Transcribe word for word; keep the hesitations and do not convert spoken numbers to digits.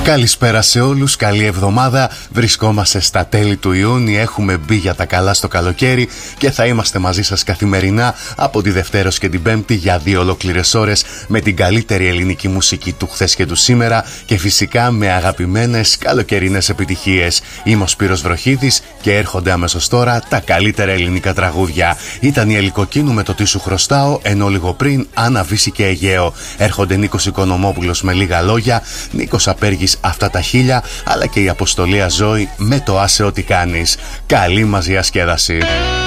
Καλησπέρα σε όλους, καλή εβδομάδα. Βρισκόμαστε στα τέλη του Ιούνιου, έχουμε μπει για τα καλά στο καλοκαίρι και θα είμαστε μαζί σας καθημερινά από τη Δευτέρα και την Πέμπτη για δύο ολόκληρες ώρες με την καλύτερη ελληνική μουσική του χθες και του σήμερα και φυσικά με αγαπημένες καλοκαιρινές επιτυχίες. Είμαι ο Σπύρος Βροχίδης και έρχονται αμέσως τώρα τα καλύτερα ελληνικά τραγούδια. Ήταν η Ελικοκίνου με το Τι σου χρωστάω, ενώ λίγο πριν Άννα Βύση και Αιγαίο. Έρχονται Νίκος Οικονομόπουλος με λίγα λόγια, Νίκος Απέργης Αυτά τα χίλια, αλλά και η Αποστολία Ζώη με το Άσε ό,τι κάνεις. Καλή μας διασκέδαση.